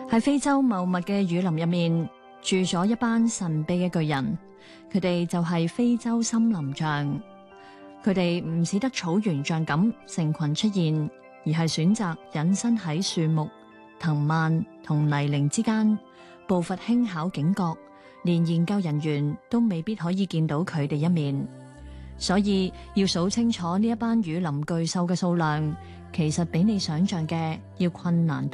喺非洲茂密嘅雨林入面，住咗一班神秘嘅巨人，佢哋就係非洲森林象。佢哋唔似得草原象咁成群出現，而係選擇隱身喺樹木、藤蔓同泥濘之間，步伐輕巧警覺，連研究人員都未必可以見到佢哋一面。所以要數清楚呢一班雨林巨獸嘅數量，其實比你想象嘅要困難。